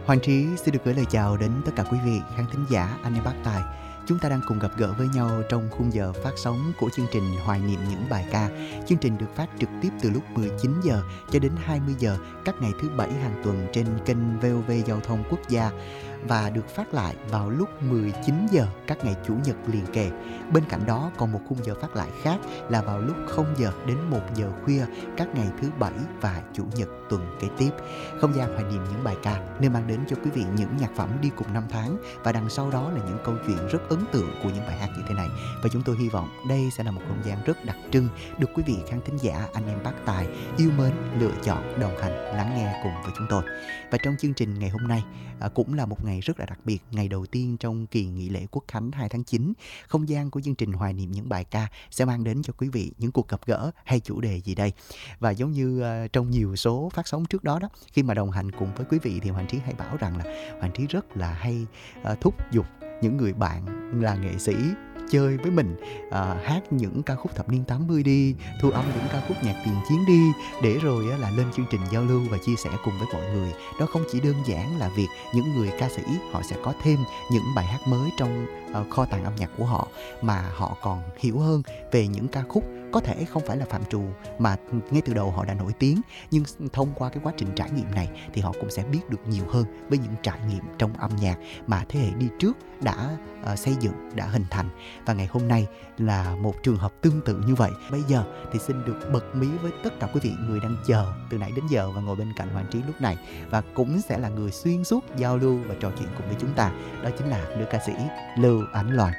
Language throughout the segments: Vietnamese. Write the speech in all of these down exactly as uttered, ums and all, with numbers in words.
Hoàng Trí xin được gửi lời chào đến tất cả quý vị khán thính giả, anh em bác tài. Chúng ta đang cùng gặp gỡ với nhau trong khung giờ phát sóng của chương trình Hoài niệm những bài ca. Chương trình được phát trực tiếp từ lúc mười chín giờ cho đến hai mươi giờ các ngày thứ bảy hàng tuần trên kênh vê o vê Giao thông Quốc gia và được phát lại vào lúc mười chín giờ các ngày chủ nhật liền kề. Bên cạnh đó còn một khung giờ phát lại khác là vào lúc không giờ đến một giờ khuya các ngày thứ bảy và chủ nhật tuần kế tiếp. Không gian hoài niệm những bài ca nơi mang đến cho quý vị những nhạc phẩm đi cùng năm tháng và đằng sau đó là những câu chuyện rất ấn tượng của những bài hát như thế này. Và chúng tôi hy vọng đây sẽ là một không gian rất đặc trưng được quý vị khán thính giả, anh em bác tài yêu mến lựa chọn, đồng hành, lắng nghe cùng với chúng tôi. Và trong chương trình ngày hôm nay à, cũng là một ngày rất là đặc biệt, ngày đầu tiên trong kỳ nghỉ lễ Quốc khánh hai tháng chín. Không gian của chương trình Hoài niệm những bài ca sẽ mang đến cho quý vị những cuộc gặp gỡ hay chủ đề gì đây. Và giống như uh, trong nhiều số phát sóng trước đó đó, khi mà đồng hành cùng với quý vị thì Hoàng Trí hay bảo rằng là Hoàng Trí rất là hay uh, thúc giục những người bạn là nghệ sĩ chơi với mình, à, hát những ca khúc thập niên tám mươi đi, thu âm những ca khúc nhạc tiền chiến đi, để rồi á, là lên chương trình giao lưu và chia sẻ cùng với mọi người. Đó không chỉ đơn giản là việc những người ca sĩ họ sẽ có thêm những bài hát mới trong uh, kho tàng âm nhạc của họ, mà họ còn hiểu hơn về những ca khúc có thể không phải là phạm trù mà ngay từ đầu họ đã nổi tiếng, nhưng thông qua cái quá trình trải nghiệm này thì họ cũng sẽ biết được nhiều hơn với những trải nghiệm trong âm nhạc mà thế hệ đi trước đã uh, xây dựng, đã hình thành. Và ngày hôm nay là một trường hợp tương tự như vậy. Bây giờ thì xin được bật mí với tất cả quý vị người đang chờ từ nãy đến giờ và ngồi bên cạnh Hoàng Trí lúc này, và cũng sẽ là người xuyên suốt giao lưu và trò chuyện cùng với chúng ta. Đó chính là nữ ca sĩ Lưu Ánh Loan.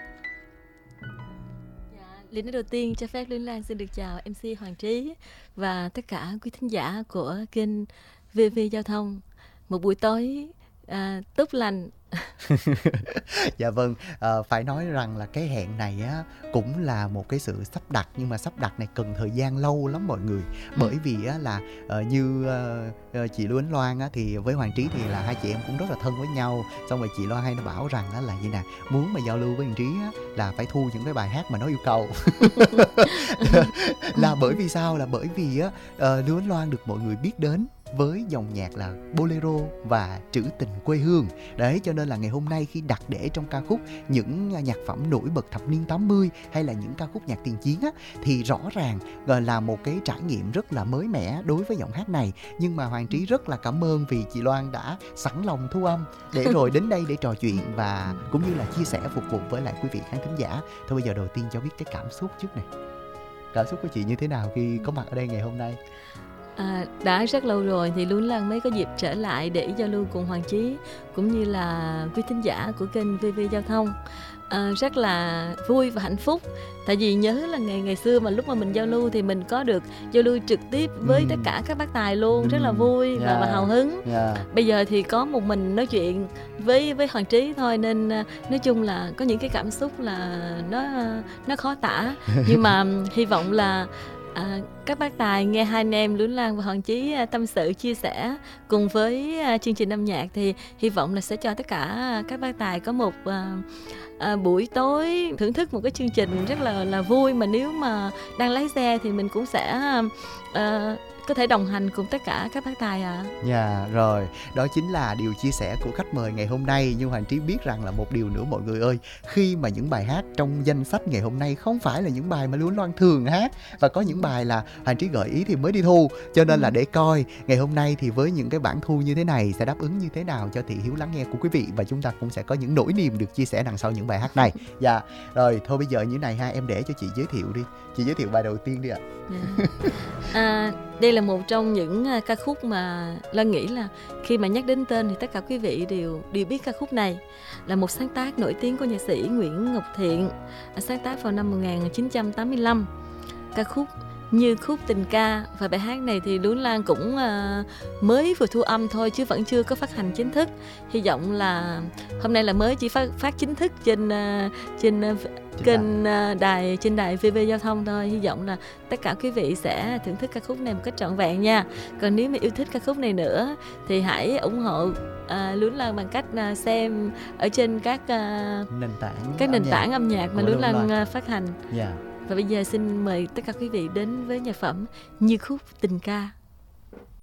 Lời nói đầu tiên cho phép Luyến Lan xin được chào em xê Hoàng Trí và tất cả quý thính giả của kênh vê vê Giao thông. Một buổi tối à, tốt lành. Dạ vâng, à, phải nói rằng là cái hẹn này á cũng là một cái sự sắp đặt, nhưng mà sắp đặt này cần thời gian lâu lắm mọi người. ừ. Bởi vì á là uh, như uh, chị Lưu Ánh Loan á thì với Hoàng Trí thì là hai chị em cũng rất là thân với nhau. Xong rồi chị Loan hay nó bảo rằng á là gì nè, muốn mà giao lưu với Hoàng Trí á là phải thu những cái bài hát mà nó yêu cầu. Là bởi vì sao? Là bởi vì á uh, Lưu Ánh Loan được mọi người biết đến với dòng nhạc là bolero và trữ tình quê hương. Đấy, cho nên là ngày hôm nay khi đặt để trong ca khúc những nhạc phẩm nổi bật thập niên tám mươi hay là những ca khúc nhạc tiền chiến á, thì rõ ràng là một cái trải nghiệm rất là mới mẻ đối với giọng hát này. Nhưng mà Hoàng Trí rất là cảm ơn vì chị Loan đã sẵn lòng thu âm để rồi đến đây để trò chuyện và cũng như là chia sẻ phục vụ với lại quý vị khán thính giả. Thôi bây giờ đầu tiên cho biết cái cảm xúc trước này. Cảm xúc của chị như thế nào khi có mặt ở đây ngày hôm nay? À, đã rất lâu rồi thì Luyến Lan mới có dịp trở lại để giao lưu cùng Hoàng Trí cũng như là quý thính giả của kênh vê vê Giao thông. À, rất là vui và hạnh phúc, tại vì nhớ là ngày ngày xưa mà lúc mà mình giao lưu thì mình có được giao lưu trực tiếp với ừ. tất cả các bác tài luôn, ừ. rất là vui yeah. và, và hào hứng. yeah. Bây giờ thì có một mình nói chuyện với với Hoàng Trí thôi, nên nói chung là có những cái cảm xúc là nó nó khó tả. Nhưng mà hy vọng là À, các bác tài nghe hai anh em Luyến Lan và Hoàng Trí tâm sự chia sẻ cùng với uh, chương trình âm nhạc thì hy vọng là sẽ cho tất cả các bác tài có một uh, uh, buổi tối thưởng thức một cái chương trình rất là là vui, mà nếu mà đang lái xe thì mình cũng sẽ uh, có thể đồng hành cùng tất cả các bác tài ạ. À. Dạ yeah, rồi, đó chính là điều chia sẻ của khách mời ngày hôm nay. Nhưng Hoàng Trí biết rằng là một điều nữa mọi người ơi, khi mà những bài hát trong danh sách ngày hôm nay không phải là những bài mà Lưu Ánh Loan thường hát, và có những bài là Hoàng Trí gợi ý thì mới đi thu, cho nên là để coi ngày hôm nay thì với những cái bản thu như thế này sẽ đáp ứng như thế nào cho thị hiếu lắng nghe của quý vị, và chúng ta cũng sẽ có những nỗi niềm được chia sẻ đằng sau những bài hát này. Dạ rồi, thôi bây giờ như này ha, em để cho chị giới thiệu đi. Chị giới thiệu bài đầu tiên đi ạ. Yeah. À, đây là một trong những ca khúc mà Lan nghĩ là khi mà nhắc đến tên thì tất cả quý vị đều đều biết ca khúc này. Là một sáng tác nổi tiếng của nhạc sĩ Nguyễn Ngọc Thiện, sáng tác vào năm một nghìn chín trăm tám mươi lăm. Ca khúc Như Khúc Tình Ca, và bài hát này thì Luyến Lan cũng uh, mới vừa thu âm thôi chứ vẫn chưa có phát hành chính thức. Hy vọng là hôm nay là mới chỉ phát, phát chính thức trên uh, trên uh, kênh uh, đài trên đài vê vê Giao thông thôi. Hy vọng là tất cả quý vị sẽ thưởng thức ca khúc này một cách trọn vẹn nha. Còn nếu mà yêu thích ca khúc này nữa thì hãy ủng hộ uh, Luyến Lan bằng cách uh, xem ở trên các uh, nền tảng các nền tảng âm nhạc mà Luyến Lan uh, phát hành. Yeah. Và bây giờ xin mời tất cả quý vị đến với nhạc phẩm Như Khúc Tình Ca.